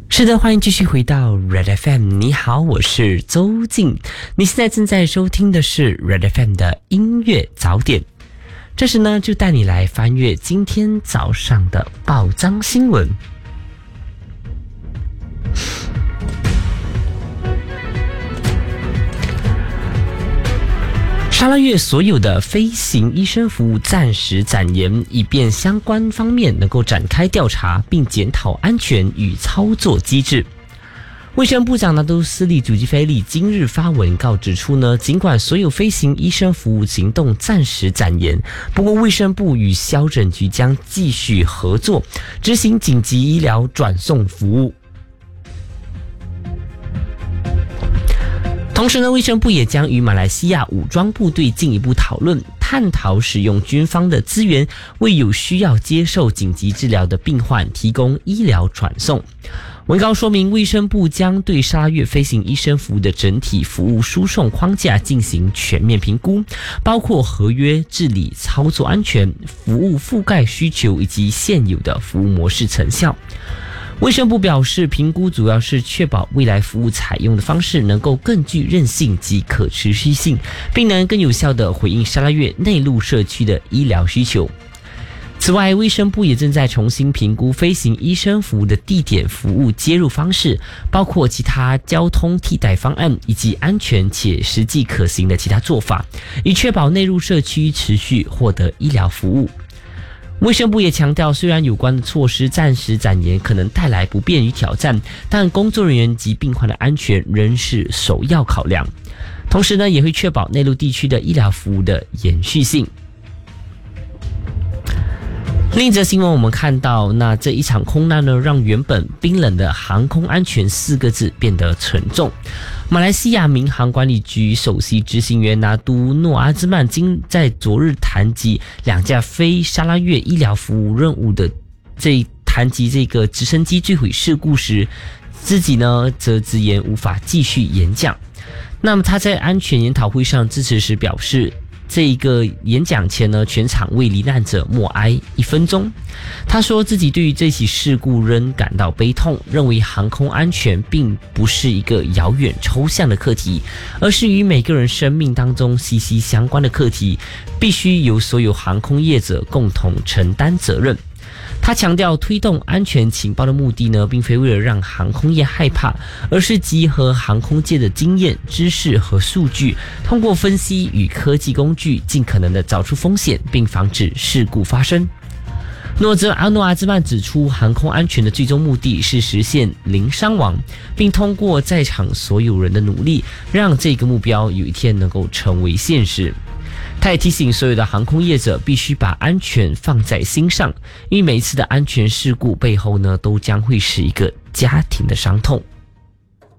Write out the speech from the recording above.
是的，欢迎继续回到 Red FM。你好，我是周静。你现在正在收听的是 Red FM 的音乐早点。这时呢，就带你来翻阅今天早上的报章新闻。沙拉越所有的飞行医生服务暂时暂延，以便相关方面能够展开调查，并检讨安全与操作机制。卫生部长拿督斯里祖基菲利今日发文告指出呢，尽管所有飞行医生服务行动暂时暂延，不过卫生部与消诊局将继续合作，执行紧急医疗转送服务。同时呢，卫生部也将与马来西亚武装部队进一步讨论，探讨使用军方的资源，为有需要接受紧急治疗的病患提供医疗传送。文告说明，卫生部将对沙拉越飞行医生服务的整体服务输送框架进行全面评估，包括合约、治理、操作安全、服务覆盖需求以及现有的服务模式成效。卫生部表示，评估主要是确保未来服务采用的方式能够更具韧性及可持续性，并能更有效地回应沙拉越内陆社区的医疗需求。此外，卫生部也正在重新评估飞行医生服务的地点服务接入方式，包括其他交通替代方案以及安全且实际可行的其他做法，以确保内陆社区持续获得医疗服务。卫生部也强调，虽然有关的措施暂时暂延可能带来不便与挑战，但工作人员及病患的安全仍是首要考量。同时呢，也会确保内陆地区的医疗服务的延续性。另一则新闻，我们看到，那这一场空难呢，让原本冰冷的航空安全4个字变得沉重。马来西亚民航管理局首席执行员拿督诺阿兹曼在昨日谈及2架飞沙拉越医疗服务任务的谈及这个直升机坠毁事故时，自己呢则直言无法继续演讲。那么他在安全研讨会上致辞时表示，这个演讲前呢，全场为罹难者默哀1分钟。他说自己对于这起事故仍感到悲痛，认为航空安全并不是一个遥远抽象的课题，而是与每个人生命当中息息相关的课题，必须由所有航空业者共同承担责任。他强调，推动安全情报的目的呢，并非为了让航空业害怕，而是集合航空界的经验、知识和数据，通过分析与科技工具，尽可能的找出风险，并防止事故发生。诺阿兹曼指出，航空安全的最终目的是实现零伤亡，并通过在场所有人的努力，让这个目标有一天能够成为现实。他也提醒所有的航空业者必须把安全放在心上，因为每一次的安全事故背后呢，都将会是一个家庭的伤痛。